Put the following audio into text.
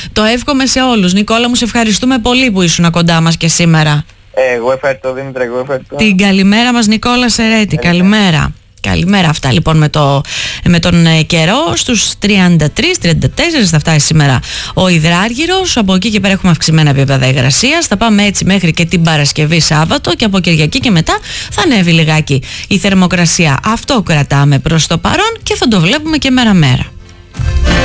Το εύχομαι σε όλους. Νικόλα μου, σε ευχαριστούμε πολύ που ήσουν κοντά μας και σήμερα. Εγώ ευχαριστώ, Δήμητρα, εγώ ευχαριστώ. Την καλημέρα μας, Νικόλα Σερέτη. Καλημέρα. Καλημέρα. Αυτά λοιπόν με τον καιρό. Στους 33-34 θα φτάσει σήμερα ο υδράργυρος. Από εκεί και πέρα έχουμε αυξημένα επίπεδα υγρασίας. Θα πάμε έτσι μέχρι και την Παρασκευή Σάββατο και από Κυριακή και μετά θα ανέβει λιγάκι η θερμοκρασία. Αυτό κρατάμε προς το παρόν και θα το βλέπουμε και μέρα-μέρα.